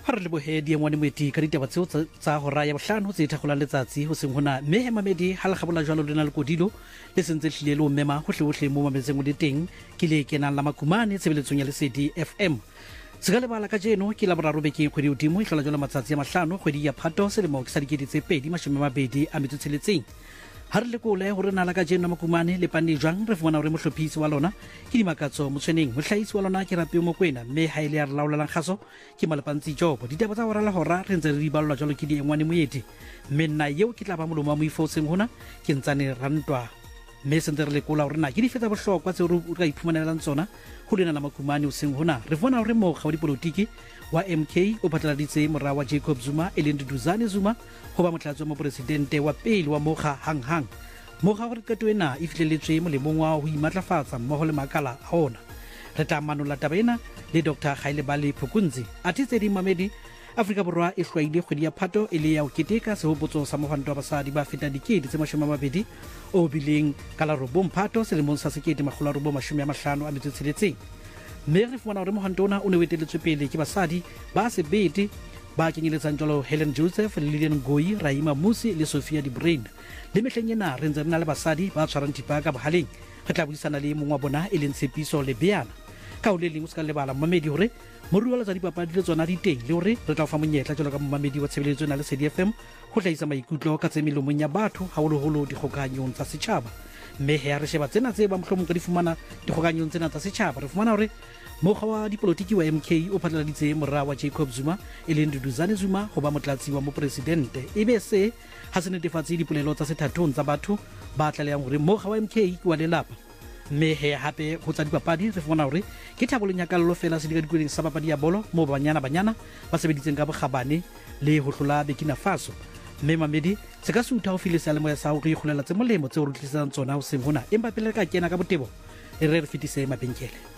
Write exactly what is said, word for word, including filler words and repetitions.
Hare le bohedi ngwane moeti ka ditaba tseo tsa hora ya bohlano tse thakgolang letsatsi ho seng hona mme he mamedi ha le kgabola jwalo le na le kodilo le sentse hlile le o mema hohle hohle mo mametseng o le teng ke le kenang la makumane tshebeletsong ya Lesedi F M. Se ka lebala ka jeno ke la boraro bekeng kgwedi hodimo e hlola jwalo matsatsi a mahlano kgwedi ya Phato selemo ke sa dikedi tse pedi mashome a mabedi a metso tsheletseng. Ha re lekole hore na la ka jeno makumane le pane jwang re fumana hore mohlophisi wa lona ke dimakatso motshweneng mohlahisi wa lona ke Rapi Mokoena mme ha ile ya re laolelang kgaso ke Malapantsi Jobo. Ditaba tsa hora la hora re ntse re di ballwa jwalo ke di engwane moeti mme nna eo ke tla ba molomo wa moifoseng hona ke ntsane rantwa mme se ntse re lekola hore na ke di fetsa bohlokwa tseo re ka iphumanelang tsona ho lena la makumane o seng hona. Re bona hore mokga wa dipolotiki wa M K o phatlaladitse mora wa Jacob Zuma e leng Duduzane Zuma ho ba motlatsi wa mopresidente wa pele wa mokga hang hang. Mokga hore qeto ena e fihlelletswe molemong wa ho imatlafatsa mmoho le makala a ona. Re tla manola taba ena le Doctor Kgailebale Phukunzi athe tse di mamedi. Afrika Borwa e hlwaile kgwedi ya Phato e le ya ho keteka sehopotso sa mohwanto wa basadi ba fetang dikedi tse mashome a mabedi o bileng ka la robong Phato selemong sa sekete makgolo a robong mashome a mahlano a metso tsheletseng. Mme re fumana hore mohwanto ona o ne o etelletswe pele ke basadi ba sebete ba kenyeletsang jwalo Helen Joseph, Lilian Ngoyi, Rahima Musi le Sophia Di Brain. Le mehleng ena re ntse re na le basadi ba tshwarang thipa ka bohaleng. Re tla buisana le mong wa bona e leng Tshepiso Lebeana ka o le leng o ska lebala mamedi hore morui wa letsadi papadi le tsona di teng le hore re tla fa monyetla jwalo ka mamedi wa tshebeletso na le Lesedi F M ho hlahisa maikutlo ka tse melomong ya batho haholoholo dikgokahanyong tsa setjhaba. Mme he re sheba tsena tse ba mohlomong ka di fumana dikgokahanyong tsena tsa setjhaba. Re fumana hore mokga wa dipolotiki wa M K o phatlaladitse mora wa Jacob Zuma e leng Duduzane Zuma ho ba motlatsi wa mopresidente. Ebe se ha se netefatse dipolelo tsa sethathong tsa batho ba tlalehang hore mokga wa M K ke wa lelapa. Mme he hape ho tsa dipapadi re fumana hore ke Thabo Lenyakallo fela se di ka dikweleng sa papadi ya bolo mo banyana banyana ba sebeditseng ka bokgabane le ho hlola Burkina Faso. Mme mamedi se ka sutha ho filisa le moya sa ho re ikgolela tse molemo tse o re tlisetsang tsona ho seng hona empa pele ka kena ka botebo e re re fetise mabenkele.